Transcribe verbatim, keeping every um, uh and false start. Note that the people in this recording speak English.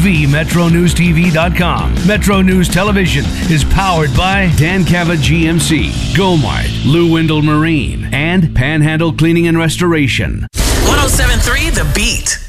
v metro news t v dot com. Metro News Television is powered by Dan Cava G M C, Gomart, Lou Windle Marine, and Panhandle Cleaning and Restoration. one oh seven point three The Beat.